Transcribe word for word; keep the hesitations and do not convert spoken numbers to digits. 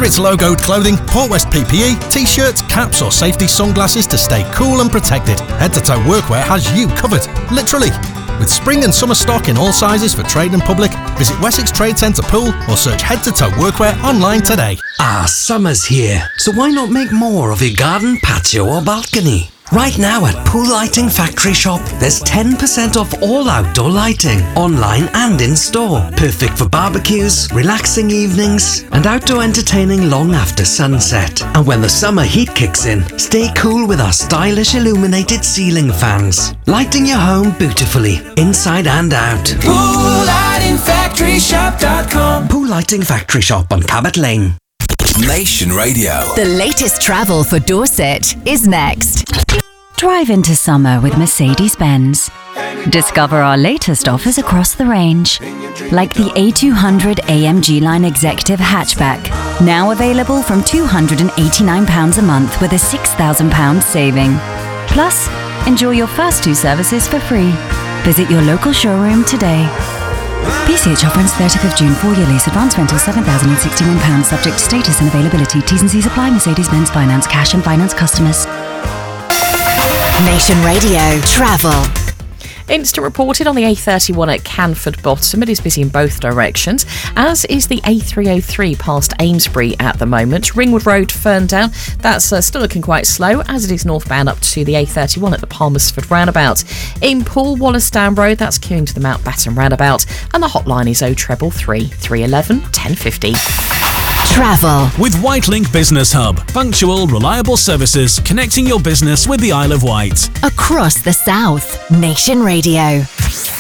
Whether it's logoed clothing, Port West P P E, t-shirts, caps or safety sunglasses to stay cool and protected, Head to Toe Workwear has you covered, literally. With spring and summer stock in all sizes for trade and public, visit Wessex Trade Centre Pool or search Head to Toe Workwear online today. Ah, summer's here, so why not make more of your garden, patio or balcony? Right now at Pool Lighting Factory Shop, there's ten percent off all outdoor lighting, online and in store. Perfect for barbecues, relaxing evenings, and outdoor entertaining long after sunset. And when the summer heat kicks in, stay cool with our stylish illuminated ceiling fans, lighting your home beautifully, inside and out. pool lighting factory shop dot com. Pool Lighting Factory Shop on Cabot Lane. Nation Radio. The latest travel for Dorset is next. Drive into summer with Mercedes-Benz. Discover our latest offers across the range, like the A two hundred A M G Line Executive Hatchback, now available from two hundred eighty-nine pounds a month with a six thousand pounds saving. Plus, enjoy your first two services for free. Visit your local showroom today. P C H offer ends thirtieth of June. Four-year lease. Advance rental seven thousand sixty-one pounds. Subject to status and availability. T's and C's apply. Mercedes-Benz Finance. Cash and finance customers. Nation Radio Travel. Instant reported on the A thirty-one at Canford Bottom. It is busy in both directions, as is the A three oh three past Amesbury at the moment. Ringwood Road, Ferndown, that's uh, still looking quite slow, as it is northbound up to the A thirty-one at the Palmersford roundabout. In Poole, Wallasdown Road, that's queuing to the Mountbatten roundabout, and the hotline is oh treble three, three eleven, ten fifty. Travel. With Whitelink Business Hub. Punctual, reliable services connecting your business with the Isle of Wight. Across the South. Nation Radio.